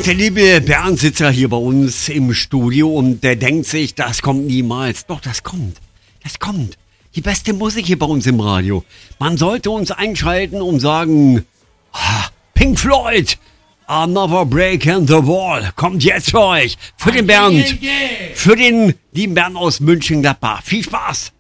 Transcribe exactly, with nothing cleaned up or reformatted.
der liebe Bernd sitzt ja hier bei uns im Studio und der denkt sich, das kommt niemals. Doch, das kommt. Das kommt. Die beste Musik hier bei uns im Radio. Man sollte uns einschalten und sagen, ah, Pink Floyd, Another Break in the Wall. Kommt jetzt für euch. Für den Bernd. Für den lieben Bernd aus München-Gladbach. Viel Spaß.